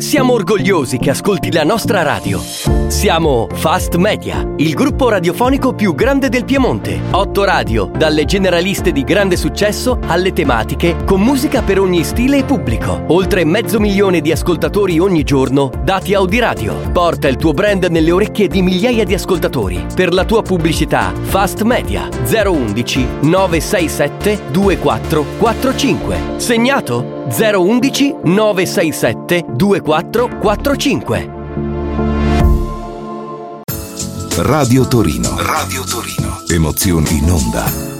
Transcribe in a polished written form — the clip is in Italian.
Siamo orgogliosi che ascolti la nostra radio. Siamo Fast Media, il gruppo radiofonico più grande del Piemonte. 8 radio, dalle generaliste di grande successo alle tematiche, con musica per ogni stile e pubblico. Oltre 500.000 di ascoltatori ogni giorno, dati Audiradio. Porta il tuo brand nelle orecchie di migliaia di ascoltatori. Per la tua pubblicità, Fast Media 011 967 2445. Segnato? 011 967 2445. Radio Torino. Radio Torino. Emozioni in onda.